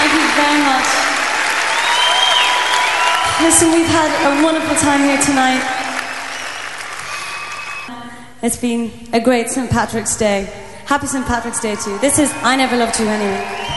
Thank you very much. Listen, we've had a wonderful time here tonight. It's been a great St. Patrick's Day. Happy St. Patrick's Day to you. This is I Never Loved You Anyway.